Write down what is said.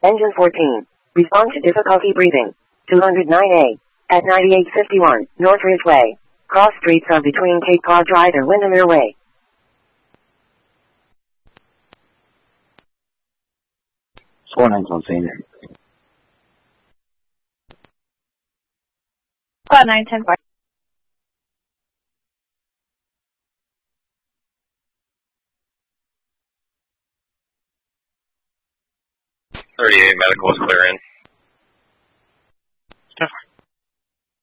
Engine 14. Respond to difficulty breathing. 209A. At 9851, Northridge Way. Cross streets are between Cape Cod Drive and Windermere Way. Four nines on scene. 910. 38 medical is clear in.